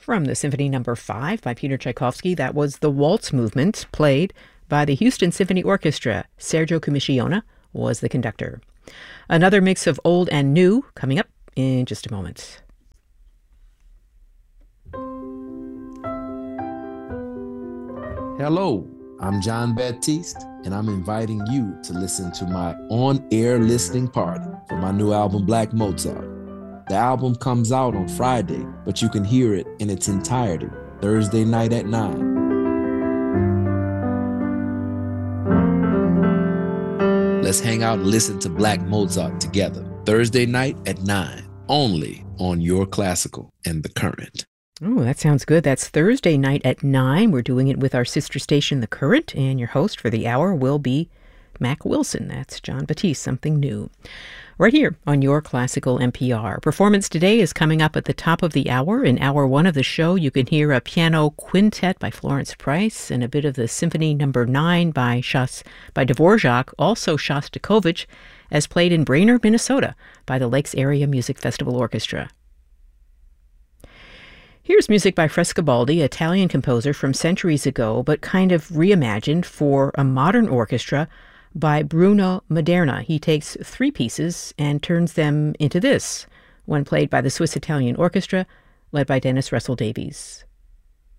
From the Symphony Number 5 by Peter Tchaikovsky, that was the Waltz Movement, played by the Houston Symphony Orchestra. Sergio Comissiona was the conductor. Another mix of old and new coming up in just a moment. Hello, I'm John Baptiste, and I'm inviting you to listen to my on-air listening party for my new album, Black Mozart. The album comes out on Friday, but you can hear it in its entirety Thursday night at 9. Let's hang out and listen to Black Mozart together. Thursday night at 9, only on Your Classical and The Current. Oh, that sounds good. That's Thursday night at 9. We're doing it with our sister station, The Current, and your host for the hour will be Mac Wilson. That's John Batiste, something new. Right here on Your Classical NPR. Performance today is coming up at the top of the hour. In hour 1 of the show, you can hear a piano quintet by Florence Price and a bit of the Symphony Number 9 by Dvorak, also Shostakovich, as played in Brainerd, Minnesota by the Lakes Area Music Festival Orchestra. Here's music by Frescobaldi, Italian composer from centuries ago, but kind of reimagined for a modern orchestra by Bruno Maderna. He takes 3 pieces and turns them into this, when played by the Swiss Italian Orchestra, led by Dennis Russell Davies.